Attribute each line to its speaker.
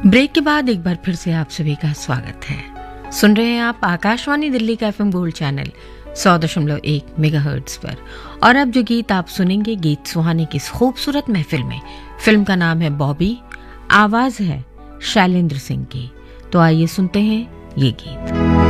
Speaker 1: Break के बाद एक बार फिर से आप सभी का स्वागत है। सुन रहे हैं आप आकाशवाणी दिल्ली का एफएम गोल्ड चैनल 100.1 मेगाहर्ट्ज पर। और अब जो गीत आप सुनेंगे, गीत सुहाने की इस खूबसूरत महफिल में। फिल्म का नाम है बॉबी, आवाज है शैलेंद्र सिंह की। तो आइए सुनते हैं ये गीत।